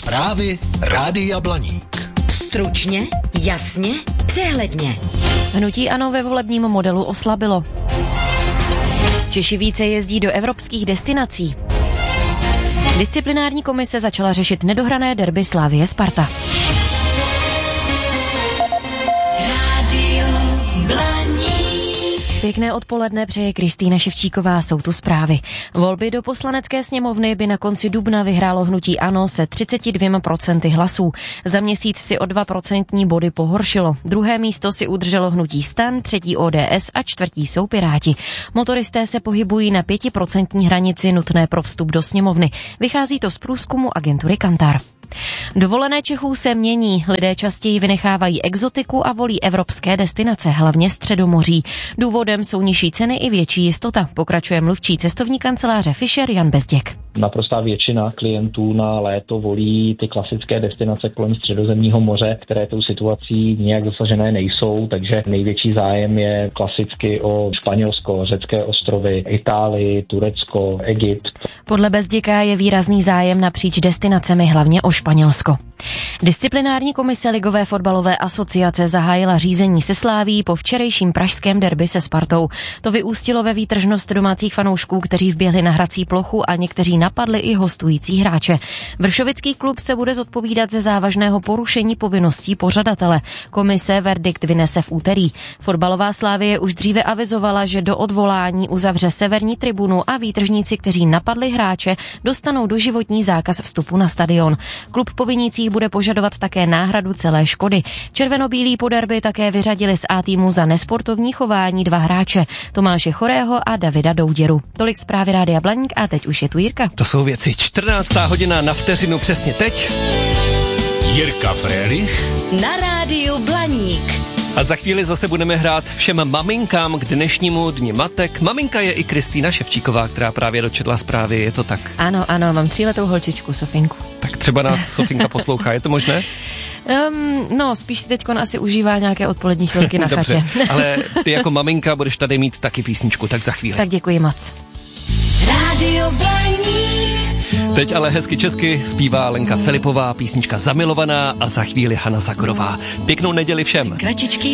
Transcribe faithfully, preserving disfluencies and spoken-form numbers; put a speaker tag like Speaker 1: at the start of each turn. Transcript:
Speaker 1: Zprávy Rádia Blaník.
Speaker 2: Stručně, jasně, přehledně.
Speaker 3: Hnutí ANO ve volebním modelu oslabilo. Češi více jezdí do evropských destinací. Disciplinární komise začala řešit nedohrané derby Slavie Sparta.
Speaker 2: Rádio Blaník.
Speaker 3: Pěkné odpoledne přeje Kristýna Ševčíková, jsou tu zprávy. Volby do poslanecké sněmovny by na konci dubna vyhrálo hnutí ANO se třicet dvě procenta hlasů. Za měsíc si o dva procentní body pohoršilo. Druhé místo si udrželo hnutí STAN, třetí O D S a čtvrtí jsou Piráti. Motoristé se pohybují na pětiprocentní hranici nutné pro vstup do sněmovny. Vychází to z průzkumu agentury Kantar. Dovolené Čechů se mění, lidé častěji vynechávají exotiku a volí evropské destinace, hlavně Středomoří. Důvodem jsou nižší ceny i větší jistota, pokračuje mluvčí cestovní kanceláře Fischer Jan Bezděk.
Speaker 4: Naprostá většina klientů na léto volí ty klasické destinace kolem Středozemního moře, které tou situací nijak zasažené nejsou, takže největší zájem je klasicky o Španělsko, řecké ostrovy, Itálii, Turecko, Egypt.
Speaker 3: Podle Bezděka je výrazný zájem napříč destinacemi, hlavně o Španělsko. Disciplinární komise Ligové fotbalové asociace zahájila řízení se Slavií po včerejším pražském derby se Spartou. To vyústilo ve výtržnost domácích fanoušků, kteří vběhli na hrací plochu a někteří napadli i hostující hráče. Vršovický klub se bude zodpovídat ze závažného porušení povinností pořadatele. Komise verdikt vynese v úterý. Fotbalová Slavie už dříve avizovala, že do odvolání uzavře severní tribunu a výtržníci, kteří napadli hráče, dostanou doživotní zákaz vstupu na stadion. Klub po vinících bude požadovat také náhradu celé škody. Červenobílí po derby také vyřadili z A týmu za nesportovní chování dva hráče, Tomáše Chorého a Davida Douděru. Tolik zprávy Rádia Blaník a teď už je tu Jirka.
Speaker 5: To jsou věci. čtrnáctá hodina na vteřinu přesně teď.
Speaker 1: Jirka Frélich
Speaker 2: Na Rádiu Blaník.
Speaker 5: A za chvíli zase budeme hrát všem maminkám k dnešnímu dni matek. Maminka je i Kristýna Ševčíková, která právě dočetla zprávy, je to tak?
Speaker 3: Ano, ano, mám tříletou holčičku, Sofinku.
Speaker 5: Tak třeba nás Sofinka poslouchá, je to možné?
Speaker 3: Um, no, spíš si teďkon asi užívá nějaké odpolední chvilky na
Speaker 5: Dobře,
Speaker 3: chatě.
Speaker 5: ale ty jako maminka budeš tady mít taky písničku, tak za chvíli.
Speaker 3: Tak děkuji moc.
Speaker 2: Rádio Blaník.
Speaker 5: Teď ale hezky česky zpívá Lenka Filipová, písnička Zamilovaná a za chvíli Hana Zagorová. Pěknou neděli všem.
Speaker 2: Kratičký